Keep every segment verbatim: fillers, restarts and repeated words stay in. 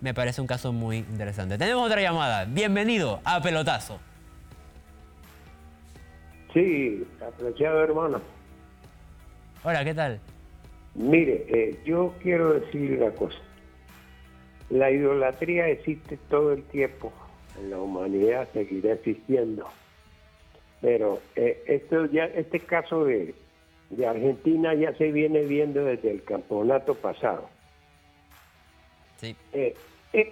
me parece un caso muy interesante. Tenemos otra llamada. Bienvenido a Pelotazo. Sí, apreciado hermano. Hola, ¿qué tal? Mire, eh, yo quiero decir una cosa. La idolatría existe todo el tiempo. En la humanidad seguirá existiendo. Pero eh, esto ya, este caso de, de Argentina ya se viene viendo desde el campeonato pasado. Sí. Eh, eh,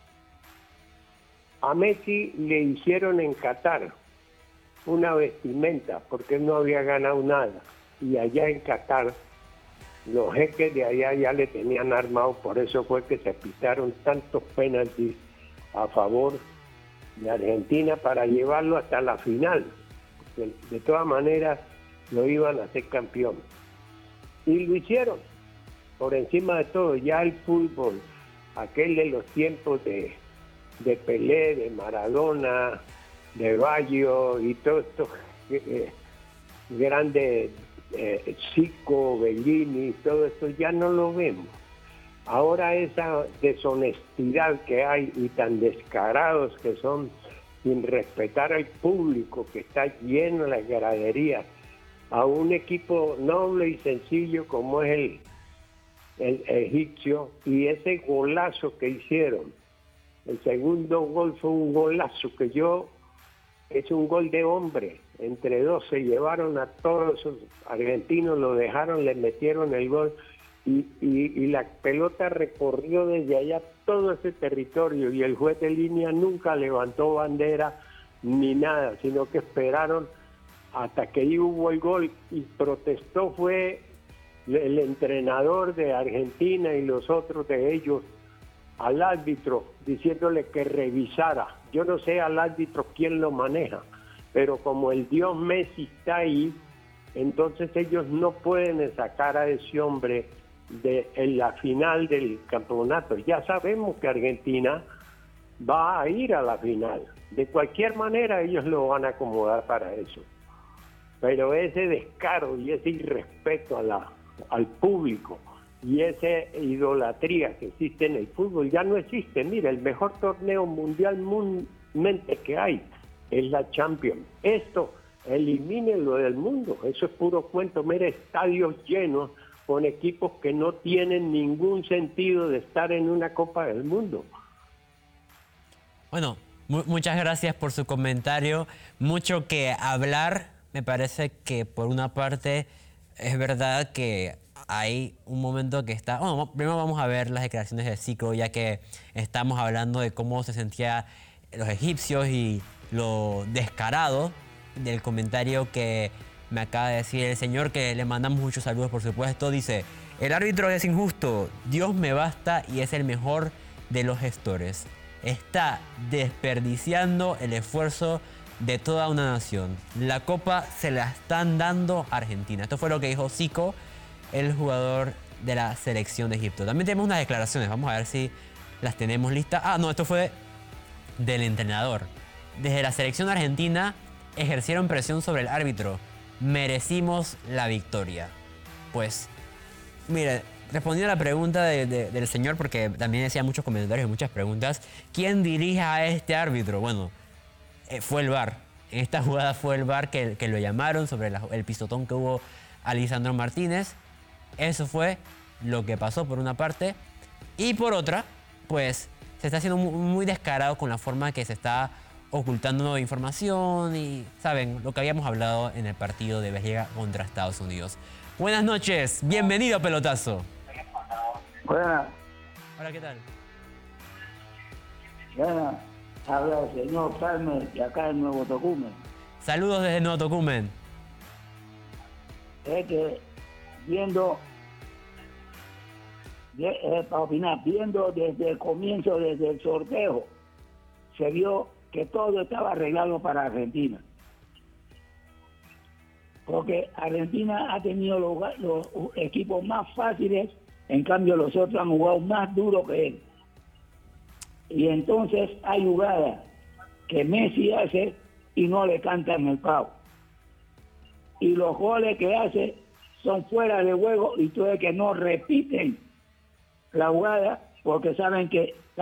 a Messi le hicieron en Qatar una vestimenta porque él no había ganado nada. Y allá en Qatar, los jeques de allá ya le tenían armado, por eso fue que se pitaron tantos penaltis a favor de Argentina para llevarlo hasta la final. De, de todas maneras, lo iban a hacer campeón. Y lo hicieron. Por encima de todo, ya el fútbol, aquel de los tiempos de, de Pelé, de Maradona, de Baggio y todos estos eh, grandes, eh, Zico, Bellini, todo esto ya no lo vemos. Ahora esa deshonestidad que hay y tan descarados que son sin respetar al público que está lleno de las graderías, a un equipo noble y sencillo como es el, el egipcio, y ese golazo que hicieron, el segundo gol fue un golazo que yo, es un gol de hombre, entre dos se llevaron a todos esos argentinos, lo dejaron, le metieron el gol y, y, y la pelota recorrió desde allá todo ese territorio y el juez de línea nunca levantó bandera ni nada, sino que esperaron hasta que ahí hubo el gol y protestó fue el entrenador de Argentina y los otros de ellos al árbitro diciéndole que revisara. Yo no sé al árbitro quién lo maneja, pero como el dios Messi está ahí, entonces ellos no pueden sacar a ese hombre de en la final del campeonato. Ya sabemos que Argentina va a ir a la final. De cualquier manera ellos lo van a acomodar para eso. Pero ese descaro y ese irrespeto a la, al público y esa idolatría que existe en el fútbol ya no existe. Mira, el mejor torneo mundialmente que hay es la Champions. Esto, elimínenlo del mundo. Eso es puro cuento. Mira, estadios llenos con equipos que no tienen ningún sentido de estar en una Copa del Mundo. Bueno, mu muchas gracias por su comentario. Mucho que hablar. Me parece que por una parte es verdad que hay un momento que está... Bueno, primero vamos a ver las declaraciones de Zico, ya que estamos hablando de cómo se sentían los egipcios y lo descarado del comentario que me acaba de decir el señor, que le mandamos muchos saludos, por supuesto. Dice: el árbitro es injusto, Dios me basta y es el mejor de los gestores. Está desperdiciando el esfuerzo de toda una nación. La copa se la están dando a Argentina. Esto fue lo que dijo Zico, el jugador de la selección de Egipto. También tenemos unas declaraciones, vamos a ver si las tenemos listas. Ah, no, esto fue del entrenador. Desde la selección argentina ejercieron presión sobre el árbitro. Merecimos la victoria. Pues, mire, respondiendo a la pregunta de, de, del señor, porque también decía muchos comentarios y muchas preguntas, ¿quién dirige a este árbitro? Bueno, eh, fue el V A R. En esta jugada fue el V A R que, que lo llamaron sobre la, el pisotón que hubo a Lisandro Martínez. Eso fue lo que pasó por una parte. Y por otra, pues se está haciendo muy, muy descarado con la forma que se está ocultando información y, ¿saben? Lo que habíamos hablado en el partido de Bélgica contra Estados Unidos. Buenas noches, bienvenido a Pelotazo. Buenas. Hola, ¿qué tal? Buenas. Habla el señor Carmen de acá en Nuevo Tocumen. Saludos desde Nuevo Tocumen. Es que viendo, eh, para opinar, viendo desde el comienzo, desde el sorteo, se vio que todo estaba arreglado para Argentina. Porque Argentina ha tenido los, los equipos más fáciles, en cambio los otros han jugado más duro que él. Y entonces hay jugadas que Messi hace y no le cantan el pavo. Y los goles que hace son fuera de juego y todo es que no repiten la jugada porque saben que